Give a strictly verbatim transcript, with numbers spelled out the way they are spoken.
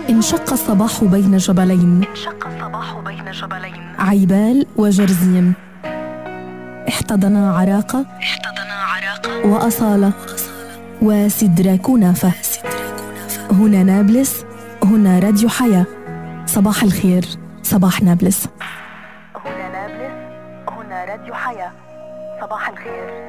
انشق الصباح بين جبلين انشق الصباح بين جبلين عيبال وجرزيم. احتضنا عراقة احتضنا عراقة وأصالة وسدرا كنافة. هنا نابلس، هنا راديو حياة. صباح الخير، صباح نابلس. هنا نابلس، هنا راديو حياة. صباح الخير.